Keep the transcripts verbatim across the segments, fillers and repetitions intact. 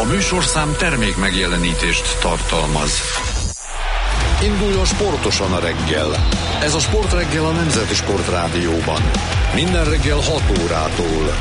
A műsorszám termék megjelenítést tartalmaz. Induljon sportosan a reggel. Ez a Sportreggel a Nemzeti Sportrádióban. Minden reggel hat órától.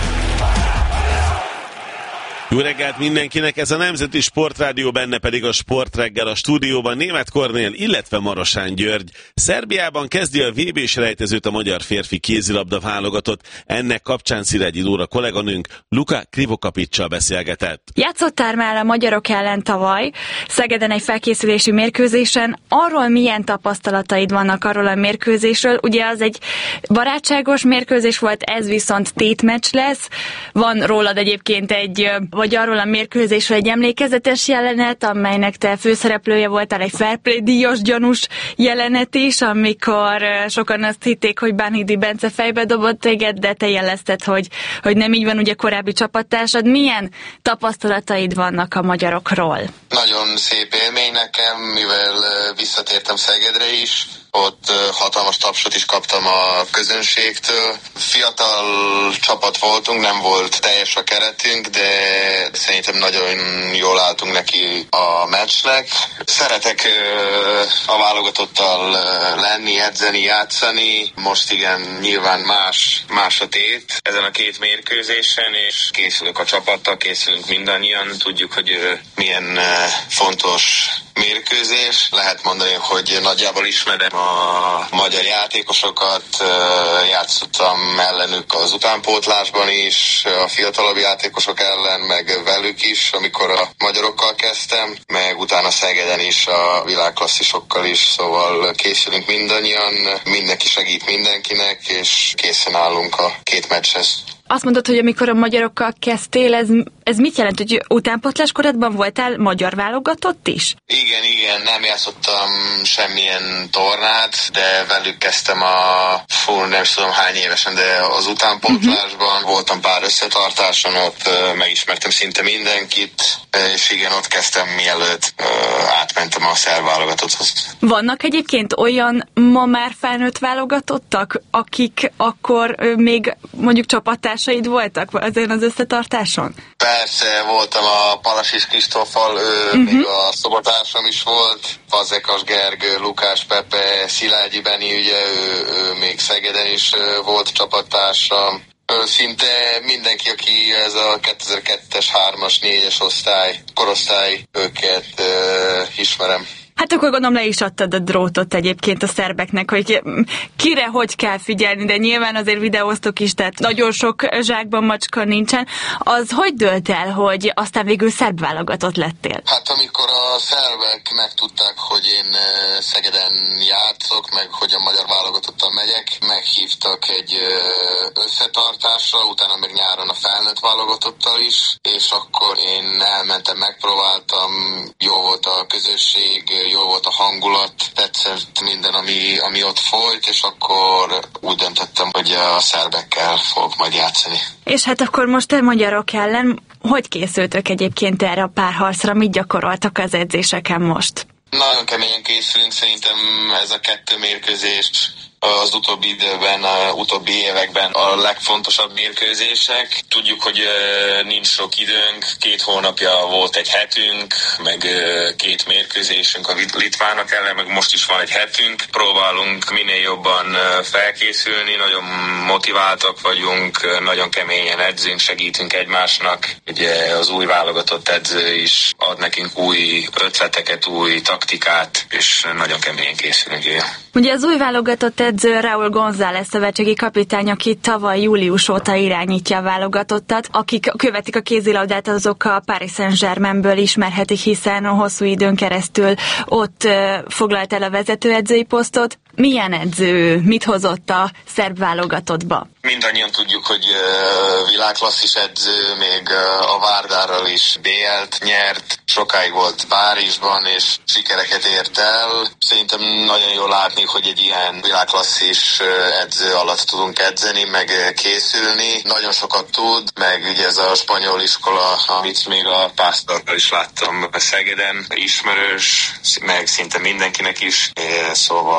Jó reggelt mindenkinek, ez a Nemzeti Sportrádió, benne pedig a Sportreggel, a stúdióban Németh Kornél, illetve Marosán György. Szerbiában kezdi a vé bés rejtezőt a magyar férfi kézilabda válogatott. Ennek kapcsán Szilágyi Dóra kolléganőnk Luka Krivokapicsal beszélgetett. Játszottál már a magyarok ellen tavaly Szegeden egy felkészülési mérkőzésen. Arról milyen tapasztalataid vannak arról a mérkőzésről? Ugye az egy barátságos mérkőzés volt, ez viszont tétmeccs lesz. Van rólad egyébként egy... vagy arról a mérkőzésről egy emlékezetes jelenet, amelynek te főszereplője voltál, egy fair play díjas gyanús jelenet is, amikor sokan azt hitték, hogy Bánhidi Bence fejbe dobott téged, de te jelezted, hogy, hogy nem így van, ugye korábbi csapattársad. Milyen tapasztalataid vannak a magyarokról? Nagyon szép élmény nekem, mivel visszatértem Szegedre is. Ott hatalmas tapsot is kaptam a közönségtől. Fiatal csapat voltunk, nem volt teljes a keretünk, de szerintem nagyon jól álltunk neki a meccsnek. Szeretek a válogatottal lenni, edzeni, játszani. Most igen, nyilván más, más a tét ezen a két mérkőzésen, és készülök a csapattal, készülünk mindannyian. Tudjuk, hogy milyen fontos mérkőzés. Lehet mondani, hogy nagyjából ismerem a magyar játékosokat, játszottam ellenük az utánpótlásban is, a fiatalabb játékosok ellen, meg velük is, amikor a magyarokkal kezdtem, meg utána Szegeden is a világklasszisokkal is, szóval készülünk mindannyian, mindenki segít mindenkinek, és készen állunk a két meccshez. Azt mondod, hogy amikor a magyarokkal kezdtél, ez, ez mit jelent, hogy utánpótlás korodban voltál magyar válogatott is? Igen, igen, nem játszottam semmilyen tornát, de velük kezdtem a, fú, nem is tudom hány évesen, de az utánpótlásban uh-huh. voltam pár összetartáson, ott uh, megismertem szinte mindenkit, és igen, ott kezdtem, mielőtt uh, átmentem a szerb válogatotthoz. Vannak egyébként olyan ma már felnőtt válogatottak, akik akkor uh, még mondjuk csapattársaid voltak ezen az összetartáson? Persze, voltam a Palasis Kristóffal, ő uh-huh. még a szobatársam is volt, Fazekas Gergő, Lukás Pepe, Szilágyi Beni, ugye ő, ő még Szegeden is volt csapattársam. Szinte mindenki, aki ez a kétezer-kettes, hármas, négyes osztály, korosztály, őket uh, ismerem. Hát akkor gondolom le is adtad a drótot egyébként a szerbeknek, hogy kire hogy kell figyelni, de nyilván azért videóztok is, tehát nagyon sok zsákban macska nincsen. Az hogy dőlt el, hogy aztán végül szerb válogatott lettél? Hát amikor a szerbek megtudták, hogy én Szegeden játszok, meg hogy a magyar válogatottal megyek, meghívtak egy összetartásra, utána meg nyáron a felnőtt válogatottal is, és akkor én elmentem, megpróbáltam, jó volt a közösség, jó volt a hangulat, tetszett minden, ami, ami ott folyt, és akkor úgy döntöttem, hogy a szerbekkel fogok majd játszani. És hát akkor most a magyarok ellen hogy készültök egyébként erre a párharcra, mit gyakoroltak az edzéseken most? Nagyon keményen készülünk, szerintem ez a kettő mérkőzés az utóbbi időben, az utóbbi években a legfontosabb mérkőzések. Tudjuk, hogy nincs sok időnk, két hónapja volt egy hetünk, meg két mérkőzésünk a litvánok ellen, meg most is van egy hetünk. Próbálunk minél jobban felkészülni, nagyon motiváltak vagyunk, nagyon keményen edzünk, segítünk egymásnak. Ugye az új válogatott edző is ad nekünk új ötleteket, új taktikát, és nagyon keményen készülünk. Ugye az új válogatott edző Raúl González szövetségi kapitány, aki tavaly július óta irányítja a válogatottat, akik követik a kézilabdát, azok a Paris Saint-Germainből ismerhetik, hiszen a hosszú időn keresztül ott foglalt el a vezetőedzői posztot. Milyen edző, mit hozott a szerb válogatottba? Mindannyian tudjuk, hogy uh, világklasszis edző, még uh, a Várdárral is bé el-t nyert, sokáig volt Párizsban, és sikereket ért el. Szerintem nagyon jól látni, hogy egy ilyen világklasszis uh, edző alatt tudunk edzeni, meg uh, készülni. Nagyon sokat tud, meg ugye ez a spanyol iskola, amit még a Pásztorral is láttam Szegeden, ismerős, meg szinte mindenkinek is, szóval uh,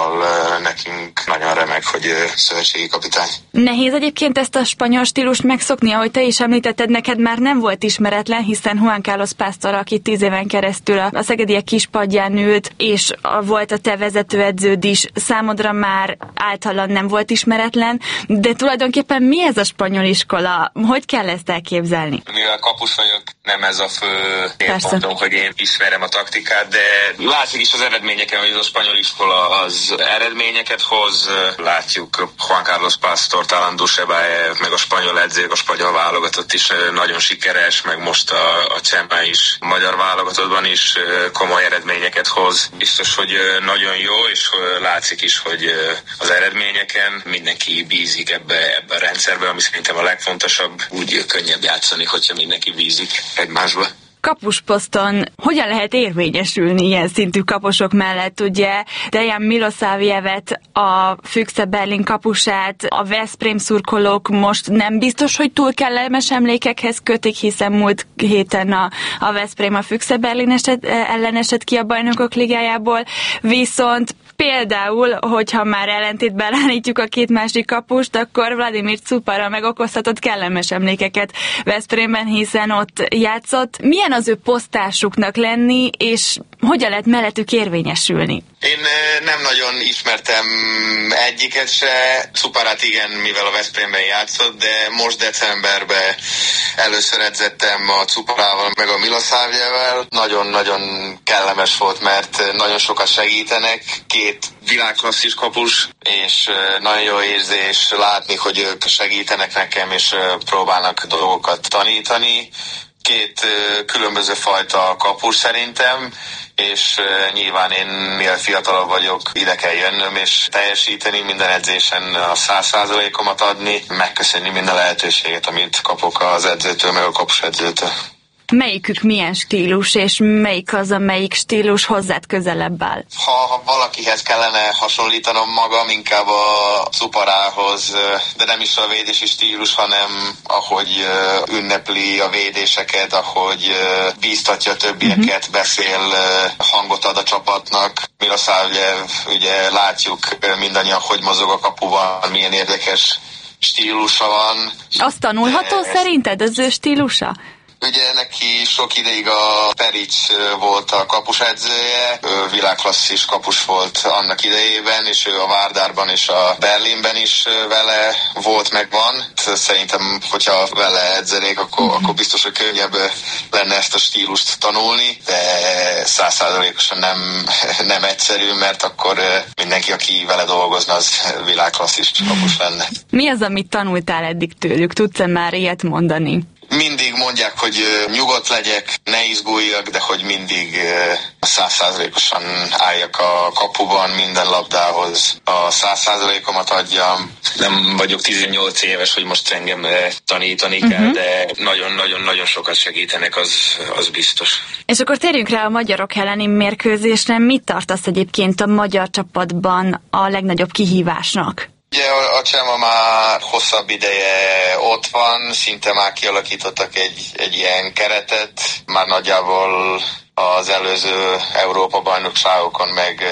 nekünk nagyon remek, hogy szövetségi kapitány. Nehéz egyébként ezt a spanyol stílust megszokni, ahogy te is említetted, neked már nem volt ismeretlen, hiszen Juan Carlos Pastor, aki tíz éven keresztül a szegediek kispadján ült, és volt a te vezetőedződ is, számodra már általán nem volt ismeretlen, de tulajdonképpen mi ez a spanyol iskola? Hogy kell ezt elképzelni? Mivel kapus vagyok, nem ez a fő pontom, hogy én ismerem a taktikát, de látszik is az eredményeken, hogy az a spanyol iskola az eredményeket hoz. Látjuk Juan Carlos Pastor, Alan Dusebájev, meg a spanyol edzők, a spanyol válogatott is nagyon sikeres, meg most a, a Csemma is, a magyar válogatottban is komoly eredményeket hoz. Biztos, hogy nagyon jó, és látszik is, hogy az eredményeken mindenki bízik ebbe, ebbe a rendszerbe, ami szerintem a legfontosabb. Úgy könnyebb játszani, hogyha mindenki bízik egymásba. Kapusposzton hogyan lehet érvényesülni ilyen szintű kaposok mellett? Ugye Dejan Milosavljevet, a Füchse Berlin kapusát, a Veszprém szurkolók most nem biztos, hogy túl kellemes emlékekhez kötik, hiszen múlt héten a, a Veszprém a Füchse Berlin eset, ellen esett ki a Bajnokok Ligájából, viszont például, hogyha már ellentétben állítjuk a két másik kapust, akkor Vladimir Cupara megokozhatott kellemes emlékeket Veszprémben, hiszen ott játszott. Milyen az ő posztásuknak lenni, és hogyan lehet mellettük érvényesülni? Én nem nagyon ismertem egyiket se. Cuparát igen, mivel a Veszprémben játszott, de most decemberben először edzettem a Cuparával, meg a Milosavljevel. Nagyon-nagyon kellemes volt, mert nagyon sokat segítenek. Két világklasszis kapus, és nagyon jó érzés látni, hogy ők segítenek nekem, és próbálnak dolgokat tanítani. Két különböző fajta kapus szerintem, és nyilván én mivel fiatalabb vagyok, ide kell jönnöm és teljesíteni, minden edzésen a száz százalékomat adni, megköszönni minden lehetőséget, amit kapok az edzőtől, meg a kapus edzőtől. Melyikük milyen stílus, és melyik az, amelyik stílus hozzád közelebb áll? Ha, ha valakihez kellene hasonlítanom magam, inkább a Cuparához, de nem is a védési stílus, hanem ahogy ünnepli a védéseket, ahogy bíztatja a többieket, uh-huh. beszél, hangot ad a csapatnak. Milosavljev, ugye látjuk mindannyian, hogy mozog a kapuban, milyen érdekes stílusa van. Azt tanulható de... szerinted az ő stílusa? Ugye neki sok ideig a Perics volt a kapusedzője, ő világklasszis kapus volt annak idejében, és ő a Várdárban és a Berlinben is vele volt, meg van. Szerintem, hogyha vele edzenék, akkor, mm-hmm. akkor biztos, hogy könnyebb lenne ezt a stílust tanulni, de száz százalékosan nem, nem egyszerű, mert akkor mindenki, aki vele dolgozna, az világklasszis kapus lenne. Mi az, amit tanultál eddig tőlük? Tudsz-e már ilyet mondani? Mindig mondják, hogy nyugodt legyek, ne izguljak, de hogy mindig száz százalékosan álljak a kapuban minden labdához. A száz százalékomat adjam. Nem vagyok tizennyolc éves, hogy most engem tanítani kell, uh-huh. de nagyon-nagyon-nagyon sokat segítenek, az, az biztos. És akkor térjünk rá a magyarok elleni mérkőzésre. Mit tartasz egyébként a magyar csapatban a legnagyobb kihívásnak? Ugye a Csemma már hosszabb ideje ott van, szinte már kialakítottak egy, egy ilyen keretet, már nagyjából az előző Európa-bajnokságokon, meg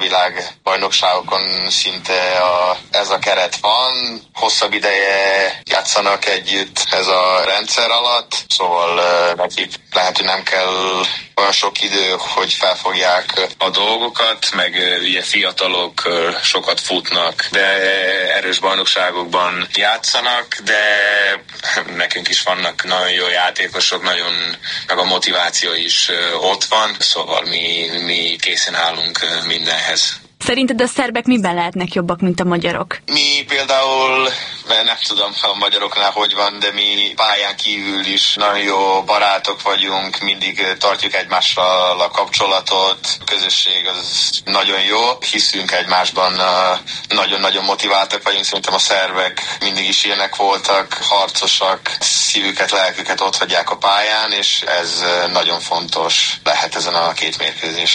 világbajnokságokon szinte a, ez a keret van. Hosszabb ideje játszanak együtt ez a rendszer alatt, szóval nekik lehet, hogy nem kell olyan sok idő, hogy felfogják a dolgokat, meg ugye fiatalok sokat futnak, de erős bajnokságokban játszanak, de nekünk is vannak nagyon jó játékosok, nagyon, meg a motiváció is ott van, szóval mi, mi készen állunk mindenhez. Szerinted a szerbek miben lehetnek jobbak, mint a magyarok? Mi például, nem tudom a magyaroknál hogy van, de mi pályán kívül is nagyon jó barátok vagyunk, mindig tartjuk egymással a kapcsolatot, a közösség az nagyon jó, hiszünk egymásban, nagyon-nagyon motiváltak vagyunk, szerintem a szerbek mindig is ilyenek voltak, harcosak, szívüket, lelküket ott hagyják a pályán, és ez nagyon fontos lehet ezen a két mérkőzésen.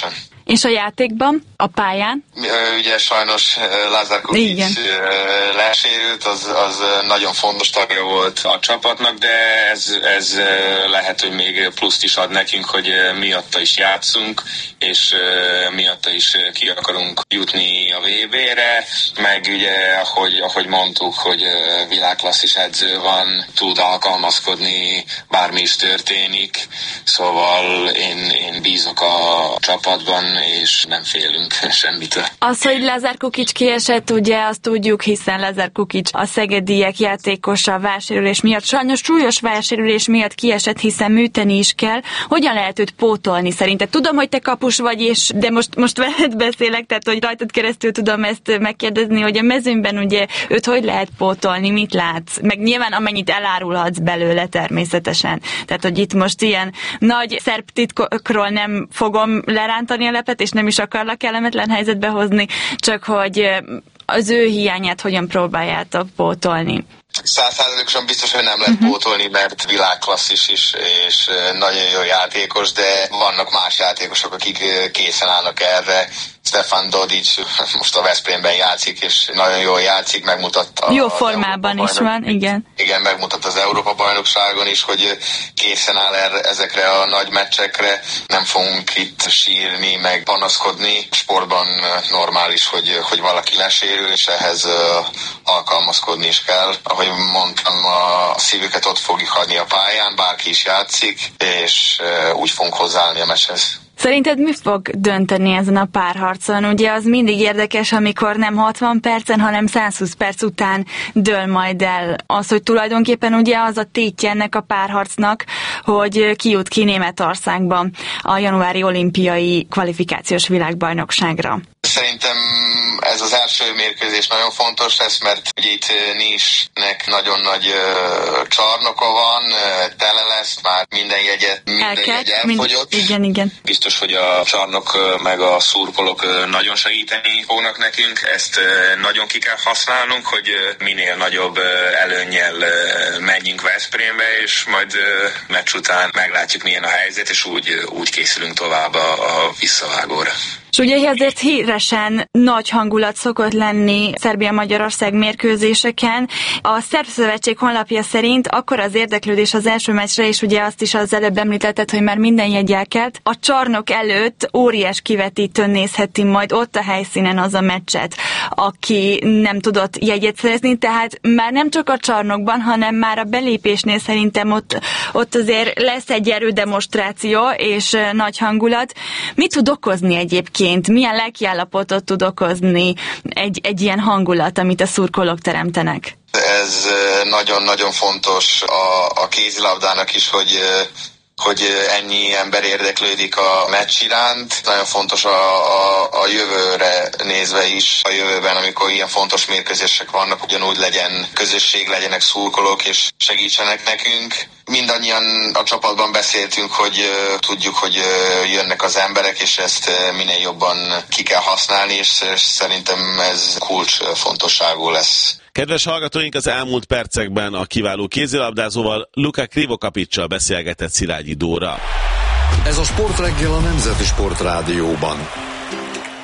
És a játékban, a pályán? Ugye sajnos Lazar Kukic lesérült, az, az nagyon fontos tagja volt a csapatnak, de ez, ez lehet, hogy még pluszt is ad nekünk, hogy miatta is játszunk, és miatta is ki akarunk jutni a vé bé-re, meg ugye, ahogy, ahogy mondtuk, hogy világklasszis edző van, tud alkalmazkodni, bármi is történik, szóval én, én bízok a csapatban, és nem félünk semmitől. Az, hogy Lazar Kukic kiesett, ugye azt tudjuk, hiszen Lazar Kukic a szegediek játékosa válsérülés miatt, sajnos súlyos válsérülés miatt kiesett, hiszen műteni is kell. Hogyan lehet őt pótolni szerinted? Tudom, hogy te kapus vagy, és de most, most veled beszélek, tehát hogy rajtad keresztül tudom ezt megkérdezni, hogy a mezőnyben ugye őt hogy lehet pótolni, mit látsz? Meg nyilván amennyit elárulhatsz belőle természetesen. Tehát, hogy itt most ilyen nagy szerb titkokról nem fogom lerántani a lepet, és nem is akarlak kellemetlen helyzetbe hozni, csak hogy az ő hiányát hogyan próbáljátok pótolni. Százszázalékosan biztos, hogy nem lehet pótolni, mert világklasszis is, és nagyon jó játékos, de vannak más játékosok, akik készen állnak erre. Stefan Dodic most a Veszprémben játszik, és nagyon jól játszik, megmutatta. Jó formában is van, igen. Igen, megmutatta az Európa-bajnokságon is, hogy készen áll erre, ezekre a nagy meccsekre. Nem fogunk itt sírni, meg panaszkodni. Sportban normális, hogy, hogy valaki lesérül, és ehhez alkalmazkodni is kell. Ahogy mondtam, a szívüket ott fogjuk hagyni a pályán, bárki is játszik, és úgy fogunk hozzáállni a meccshez. Szerinted mi fog dönteni ezen a párharcon? Ugye az mindig érdekes, amikor nem hatvan percen, hanem százhúsz perc után dől majd el az, hogy tulajdonképpen ugye az a tétje ennek a párharcnak, hogy ki jut ki Németországban a januári olimpiai kvalifikációs világbajnokságra. Szerintem ez az első mérkőzés nagyon fontos lesz, mert ugye itt Nisnek nagyon nagy uh, csarnoka van, uh, tele lesz, már minden jegyet, minden Elkelt, jegy elfogyott. Mind, igen, igen. Biztos, hogy a csarnok uh, meg a szurkolók uh, nagyon segíteni fognak nekünk, ezt uh, nagyon ki kell használnunk, hogy uh, minél nagyobb uh, előnnyel uh, menjünk Veszprémbe, és majd uh, meccs után meglátjuk, milyen a helyzet, és úgy, uh, úgy készülünk tovább a, a visszavágóra. És ugye azért híresen nagy hangulat szokott lenni Szerbia-Magyarország mérkőzéseken. A Szerb Szövetség honlapja szerint akkor az érdeklődés az első meccsre, és ugye azt is az előbb említetted, hogy már minden jegy elkelt. A csarnok előtt óriás kivetítőn nézheti majd ott a helyszínen az a meccset, aki nem tudott jegyet szerezni, tehát már nem csak a csarnokban, hanem már a belépésnél szerintem ott, ott azért lesz egy erődemonstráció és nagy hangulat. Mit tud okozni egyébként? Milyen lelkiállapotot tud okozni egy, egy ilyen hangulat, amit a szurkolók teremtenek? Ez nagyon-nagyon fontos a, a kézilabdának is, hogy hogy ennyi ember érdeklődik a meccs iránt. Nagyon fontos a, a, a jövőre nézve is, a jövőben, amikor ilyen fontos mérkőzések vannak, ugyanúgy legyen közösség, legyenek szurkolók, és segítsenek nekünk. Mindannyian a csapatban beszéltünk, hogy uh, tudjuk, hogy uh, jönnek az emberek, és ezt uh, minél jobban ki kell használni, és, és szerintem ez kulcsfontosságú lesz. Kedves hallgatóink, az elmúlt percekben a kiváló kézilabdázóval, Luka Krivokapicsal beszélgetett Szilágyi Dóra. Ez a Sportreggel a Nemzeti Sportrádióban.